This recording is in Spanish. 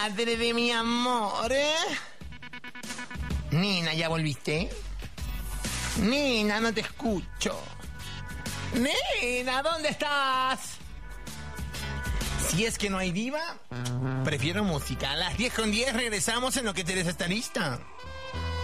madre de mi amor. Nina, ¿ya volviste? Nina, no te escucho. Nina, ¿dónde estás? Si es que no hay diva, prefiero música. A las 10:10 regresamos en Lo que te des esta lista.